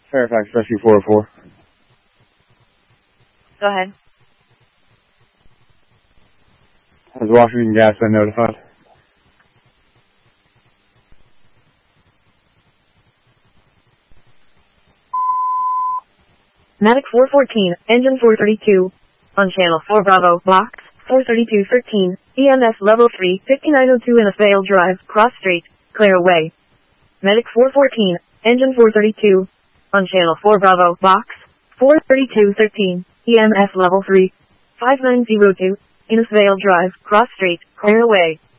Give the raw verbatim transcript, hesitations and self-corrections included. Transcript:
Fairfax Rescue four oh four. Go ahead. Has Washington Gas been notified? Medic four fourteen, engine four thirty-two. On channel four Bravo, box four thirty-two thirteen, E M S level three, fifty-nine oh two Innisfail Drive, Cross Street, clear away. Medic four fourteen, engine four thirty-two. On channel four Bravo, box four thirty-two thirteen, E M S level three, five nine oh two, Innisfail Drive, Cross Street, clear away.